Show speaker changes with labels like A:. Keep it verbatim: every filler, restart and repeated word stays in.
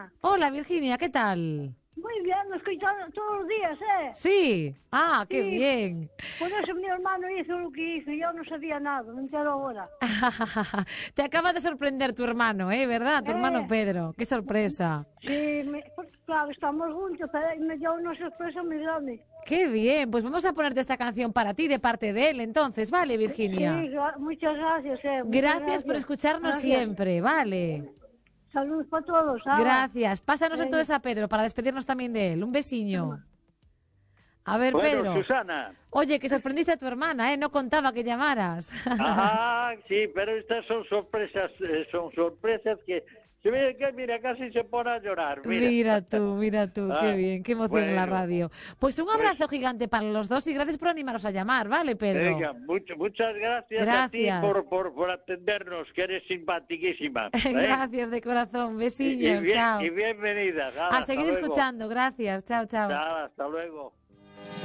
A: Susana.
B: Hola, Virginia, ¿qué tal?
A: Muy bien, lo escucho todos los días, ¿eh?
B: Sí. Ah, qué
A: Sí.
B: bien.
A: Por eso mi hermano hizo lo que hizo. Yo no sabía nada, me entero ahora.
B: Te acaba de sorprender tu hermano, ¿eh? ¿Verdad? Tu hermano
A: Eh,
B: Pedro. Qué sorpresa.
A: sí, me, porque, claro, estamos juntos, pero me dio una sorpresa muy grande.
B: Qué bien. Pues vamos a ponerte esta canción para ti de parte de él, entonces, ¿vale,
A: Sí,
B: Virginia?
A: gra- muchas gracias, eh. Muchas
B: Gracias por
A: gracias.
B: escucharnos
A: Gracias.
B: siempre, ¿vale?
A: Saludos para todos, Sara.
B: Gracias. Pásanos
A: Venga.
B: entonces a Pedro para despedirnos también de él. Un besiño. A ver,
C: Bueno,
B: Pedro.
C: Susana.
B: Oye, que sorprendiste a tu hermana, ¿eh? No contaba que llamaras.
C: Ajá, sí, pero estas son sorpresas, eh, son sorpresas que, se ve que mira, casi se pone a llorar, mira.
B: Mira tú, mira tú, qué
C: Ah,
B: bien, qué emoción en la
C: bueno,
B: radio. Pues un abrazo gigante para los dos y gracias por animaros a llamar, ¿vale, Pedro?
C: Venga, mucho- muchas gracias,
B: Gracias.
C: a ti por, por, por atendernos, que eres simpaticísima. ¿eh?
B: Gracias de corazón,
C: Y, y
B: besillos,
C: bien-
B: chao.
C: y bienvenida. Nada,
B: A seguir
C: hasta luego.
B: escuchando, gracias, chao, chao.
C: Nada, hasta luego.